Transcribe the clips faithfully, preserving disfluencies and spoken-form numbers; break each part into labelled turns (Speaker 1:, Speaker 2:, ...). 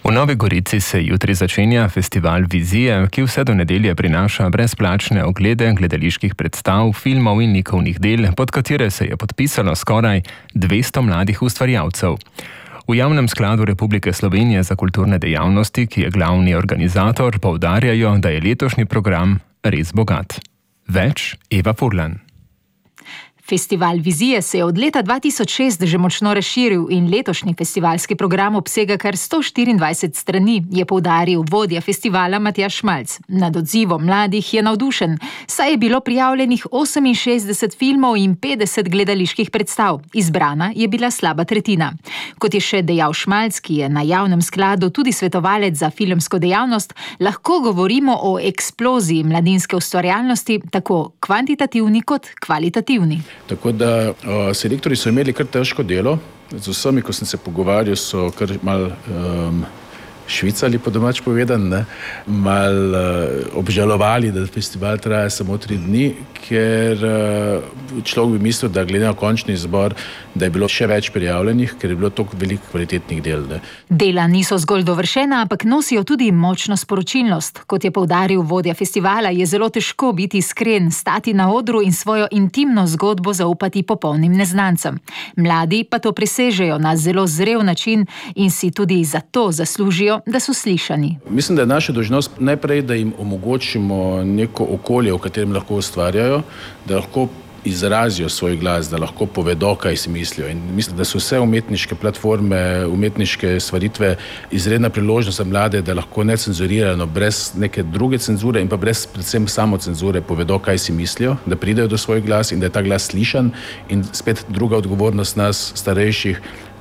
Speaker 1: V Novi Gorici se jutri začenja festival Vizije, ki vse do nedelje prinaša brezplačne oglede gledaliških predstav, filmov in likovnih del, pod katere se je podpisalo skoraj dvesto mladih ustvarjalcev. V Javnem skladu Republike Slovenije za kulturne dejavnosti, ki je glavni organizator, poudarjajo, da je letošnji program res bogat. Več Eva Furlan.
Speaker 2: Festival Vizije se je od leta dva tisoč šest že močno razširil in letošnji festivalski program obsega kar sto štiriindvajset strani, je poudaril vodja festivala Matjaž Šmalc. Nad odzivom mladih je navdušen, saj je bilo prijavljenih oseminšestdeset filmov in petdeset gledaliških predstav. Izbrana je bila slaba tretjina. Kot je še dejal Šmalc, ki je na Javnem skladu tudi svetovalec za filmsko dejavnost, lahko govorimo o eksploziji mladinske ustvarjalnosti, tako kvantitativni kot kvalitativni.
Speaker 3: Tako da uh, selektorji so imeli kar težko delo. Z vsemi, ko sem se pogovarjal, so kar mal um, švicali, po domač povedan, ne? Mal uh, obžalovali, da festival traja samo tri dni, ker uh, človek bi mislil, da glede na končni izbor, da je bilo še več prijavljenih, ker je bilo toliko veliko kvalitetnih del. Ne?
Speaker 2: Dela niso zgolj dovršena, ampak nosijo tudi močno sporočilnost. Kot je poudaril vodja festivala, je zelo težko biti iskren, stati na odru in svojo intimno zgodbo zaupati popolnim neznancem. Mladi pa to presežejo na zelo zrel način in si tudi zato zaslužijo, da so slišani.
Speaker 3: Mislim, da je naša dolžnost najprej, da jim omogočimo neko okolje, v katerem lahko ustvarjajo, da lahko izrazijo svoj glas, da lahko povedo, kaj si mislijo. In mislim, da so vse umetniške platforme, umetniške stvaritve izredna priložnost za mlade, da lahko necenzurirano, brez neke druge cenzure in pa brez predvsem samocenzure povedo, kaj si mislijo, da pridejo do svoj glas in da je ta glas slišan. In spet druga odgovornost nas, starejših,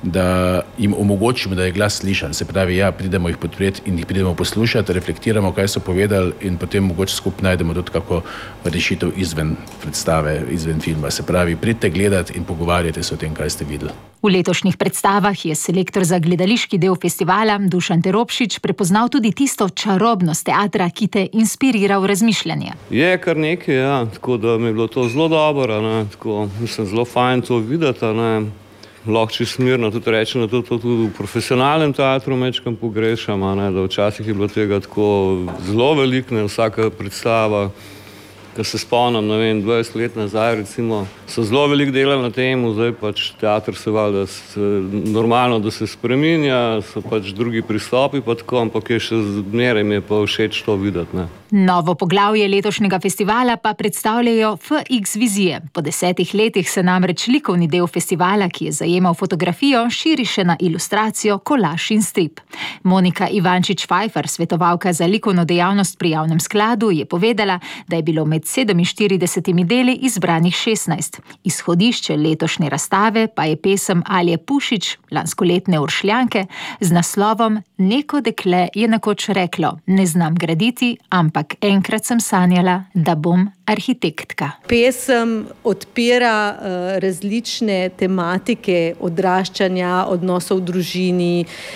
Speaker 3: da jim omogočimo, da je glas slišan. Se pravi, ja, pridemo jih podpreti in jih pridemo poslušati, reflektiramo, kaj so povedali in potem mogoče skupaj najdemo tudi kako rešitev izven predstave, izven filma. Se pravi, pridite gledati in pogovarjate se o tem, kaj ste videli.
Speaker 2: V letošnjih predstavah je selektor za gledališki del festivala Dušan Teropšič prepoznal tudi tisto čarobnost teatra, ki te inspirira v razmišljanje.
Speaker 4: Je kar nekaj, ja, tako da mi je bilo to zelo dobro, ne, tako mislim, zelo fajn to videti, ne. Lahko čisto smirno tudi rečem, da to, to tudi v profesionalnem teatru mečkam pogrešam, ne, da včasih je bilo tega tako zelo veliko, ne, vsaka predstava, ko se spomnim, ne vem, dvajset let nazaj, recimo, so zelo veliko delali na temu, zdaj pač teater se valjda normalno, da se spreminja, so pač drugi pristopi pa tako, ampak je še zmeraj mi je pa všeč to videti, ne.
Speaker 2: Novo poglavje letošnjega festivala pa predstavljajo F X Vizije. Po desetih letih se namreč likovni del festivala, ki je zajemal fotografijo, širi še na ilustracijo, kolaž in strip. Monika Ivančič-Pfeiffer, svetovalka za likovno dejavnost pri Javnem skladu, je povedala, da je bilo med sedeminštiridesetimi deli izbranih šestnajst. Izhodišče letošnje razstave pa je pesem Alje Pušič, lanskoletne Uršljanke, z naslovom Neko dekle je nekoč reklo: ne znam graditi, ampak enkrat sem sanjala, da bom arhitektka.
Speaker 5: Pesem odpira uh, različne tematike odraščanja, odnosov v družini,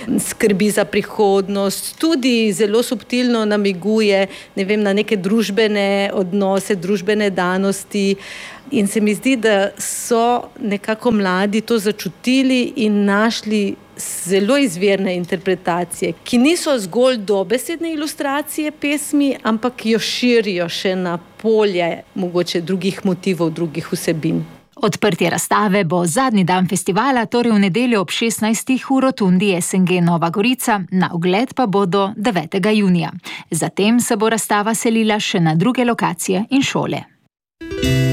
Speaker 5: skrbi za prihodnost, tudi zelo subtilno namiguje, ne vem, na neke družbene odnose, družbene danosti. In se mi zdi, da so nekako mladi to začutili in našli zelo izvirne interpretacije, ki niso zgolj dobesedne ilustracije pesmi, ampak jo širijo še na polje mogoče drugih motivov, drugih vsebin.
Speaker 2: Odprtje razstave bo zadnji dan festivala, torej v nedeljo ob šestnajstih v rotundi S N G Nova Gorica, na ogled pa bo do devetega junija. Zatem se bo razstava selila še na druge lokacije in šole.